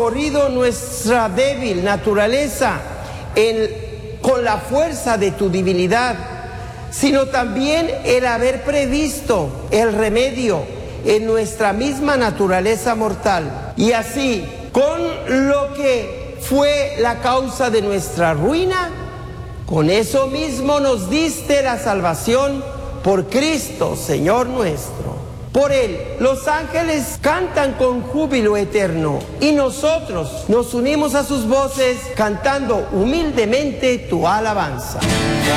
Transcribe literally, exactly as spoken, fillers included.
socorrido nuestra débil naturaleza en, con la fuerza de tu divinidad, sino también el haber previsto el remedio en nuestra misma naturaleza mortal. Y así, con lo que fue la causa de nuestra ruina, con eso mismo nos diste la salvación por Cristo, Señor nuestro. Por Él, los ángeles cantan con júbilo eterno y nosotros nos unimos a sus voces cantando humildemente tu alabanza.